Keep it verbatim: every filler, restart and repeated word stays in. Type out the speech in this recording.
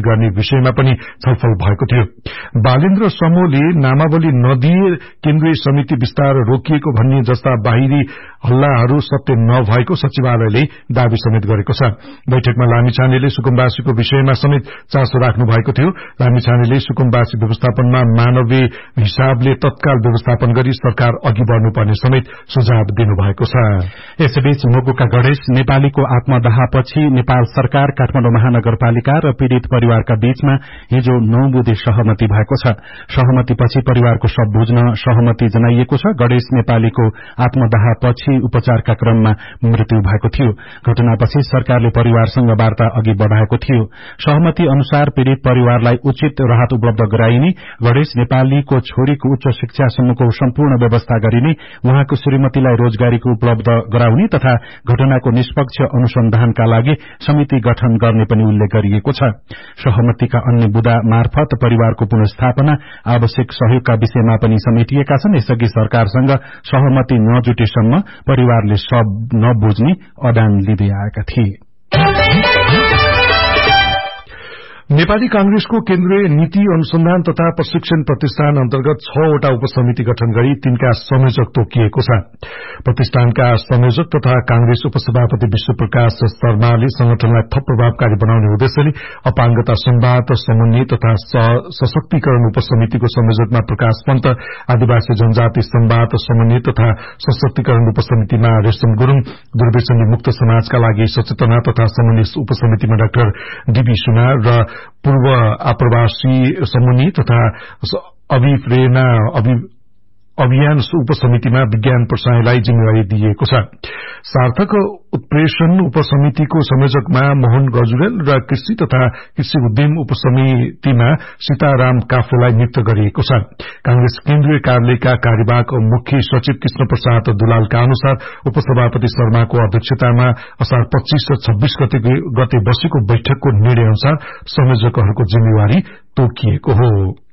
गर्ने विषयमा पनि छलफल भएको थियो। बालेन्द्र समूहले नामावली नदिए केन्द्रीय समिति विस्तार रोकिएको भन्ने जस्ता बाहिरी हल्लाहरू सत्य नभएको सचिवालयले दावी समेत गरेको छ। बैठकमा लामिछानेले सुकुम्बासीको विषयमा समेत चासो राख्नु भएको थियो। लामिछानेले सुकुम्बासी व्यवस्थापनमा मानवीय हिसाबले तत्काल व्यवस्थापन गरी सरकार अघि बढ्नुपर्ने समेत सुझाव दिनुभएको छ। यसैबीच मुगुका गणेश नेपालीको आत्मदाहपछि नेपाल सरकार, काठमाडौँ महानगरपालिका र पीड़ित परिवारका बीचमा हिजो नौ बुँदे सहमति भएको छ। सहमतिपछि परिवारको शव बुझ्न सहमति जनाइएको छ। गणेश नेपालीको आत्मदाहपछि उपचारका क्रममा मृत्यु भएको थियो। घटनापछि सरकारले परिवारसँग वार्ता अघि बढ़ाएको थियो। सहमति अनुसार पीड़ित परिवारलाई उचित राहत उपलब्ध गराइने, गणेश नेपालीको छोरीको उच्च शिक्षासम्मको सम्पूर्ण व्यवस्था गरिने, उहाँको श्रीमतीलाई रोजगारीको उपलब्ध गराउने तथा घटनाको निष्पक्ष अनुसन्धानका लागि समिति गठन गर्ने पनि उल्लेख गरिएको छ। सहमतिका अन्य बुँदा मार्फत परिवारको पुनर्स्थापना, आवश्यक सहयोगका विषयमा पनि समेटिएका छन्। यसअघि सरकारसँग सहमति नजुटेसम्म परिवारले शव नबुझ्ने अडान लिँदै आएका थिए। नेपाली कांग्रेसको केन्द्रीय नीति अनुसन्धान तथा प्रशिक्षण प्रतिष्ठान अन्तर्गत छवटा उपसमिति गठन गरी तिनका संयोजक तोकिएको छ। प्रतिष्ठानका संयोजक तथा कांग्रेस उपसभापति विश्वप्रकाश शर्माले संगठनलाई थप प्रभावकारी बनाउने उद्देश्यले अपाङ्गता संवाद समन्वय तथा सशक्तिकरण उपसमितिको संयोजकमा प्रकाश पन्त, आदिवासी जनजाति संवाद समन्वय तथा सशक्तिकरण उपसमितिमा रेशम गुरूङ, दुर्व्यसनी मुक्त समाजका लागि सचेतना तथा समन्वय उपसमितिमा डाक्टर डीबी सुनार र पूर्व आप्रवासी समन्वय तथा अभिप्रेरणा अभियान उपसमितिमा विज्ञान प्रसाईलाई जिम्मेवारी दिइएको छ। सार्थक उत्प्रेषण उपसमितिको संयोजकमा मोहन गजुरेल र कृषि तथा कृषि उद्यम उपसमितिमा सीताराम काफ्लेलाई नियुक्त गरिएको छ। कांग्रेस केन्द्रीय कार्यालयका कार्यवाहक मुख्य सचिव कृष्ण प्रसाद दुलालका अनुसार उपसभापति शर्माको अध्यक्षतामा असार पच्चीस र छब्बीस गते, गते बसेको बैठकको निर्णय अनुसार संयोजकहरूको जिम्मेवारी तोकिएको हो।